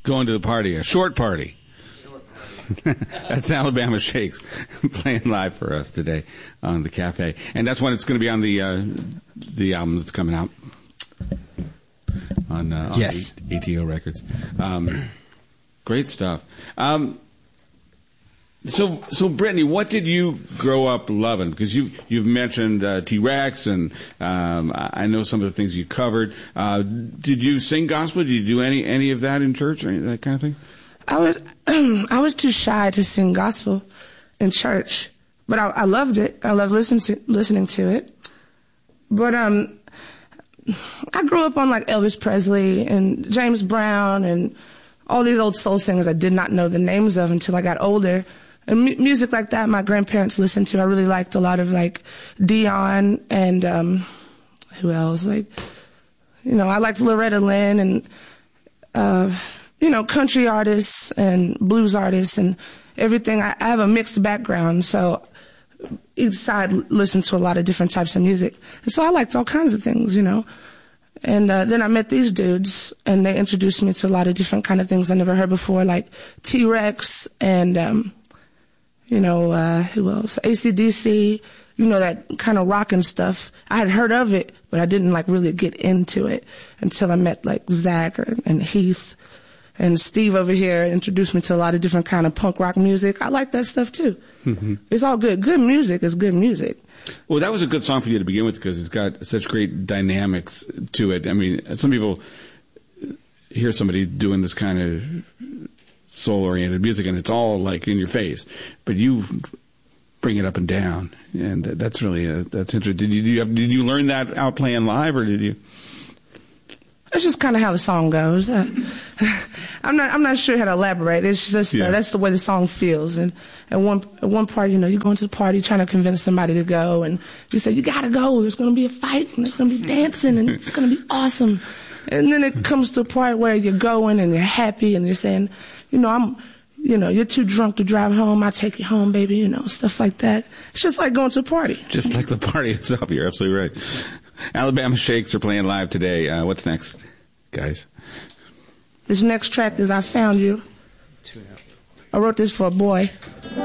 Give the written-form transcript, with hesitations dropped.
going to the party, a short party. That's Alabama Shakes playing live for us today on the Cafe, and that's when it's going to be on the album that's coming out on yes. ATO Records. Great stuff. So Brittany, what did you grow up loving? Because you've mentioned T-Rex, and I know some of the things you covered. Did you sing gospel? Did you do any of that in church or any of that kind of thing? I was too shy to sing gospel in church, but I loved it. I loved listening to it. But I grew up on like Elvis Presley and James Brown and all these old soul singers I did not know the names of until I got older. And music like that my grandparents listened to. I really liked a lot of like Dion and who else? Like, I liked Loretta Lynn and country artists and blues artists and everything. I have a mixed background, so each side listened to a lot of different types of music. And so I liked all kinds of things, And then I met these dudes, and they introduced me to a lot of different kind of things I never heard before, like T-Rex and, who else? AC/DC, that kind of rockin' stuff. I had heard of it, but I didn't like really get into it until I met like Zach and Heath. And Steve over here introduced me to a lot of different kind of punk rock music. I like that stuff too. Mm-hmm. It's all good. Good music is good music. Well, that was a good song for you to begin with because it's got such great dynamics to it. I mean, some people hear somebody doing this kind of soul-oriented music and it's all like in your face, but you bring it up and down, and that's really that's interesting. Did you learn that out playing live, or did you? It's just kind of how the song goes. I'm not sure how to elaborate. It's just that's the way the song feels. And at one part, you're going to the party trying to convince somebody to go, and you say you gotta go. There's going to be a fight, and there's going to be dancing, and it's going to be awesome. And then it comes to a part where you're going and you're happy, and you're saying, you're too drunk to drive home. I take you home, baby. Stuff like that. It's just like going to a party. Just like the party itself. You're absolutely right. Alabama Shakes are playing live today. What's next, guys? This next track is I Found You. I wrote this for a boy.